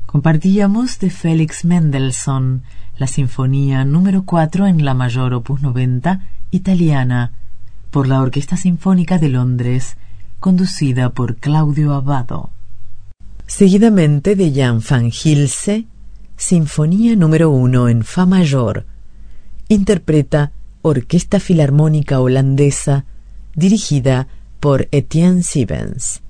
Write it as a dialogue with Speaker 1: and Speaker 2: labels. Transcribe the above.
Speaker 1: Compartíamos de Félix Mendelssohn la Sinfonía número 4 en la mayor opus 90 italiana por la Orquesta Sinfónica de Londres, conducida por Claudio Abbado. Seguidamente de Jan van Gilse, Sinfonía número 1 en Fa mayor. Interpreta Orquesta Filarmónica Holandesa, dirigida por Etienne Sivens.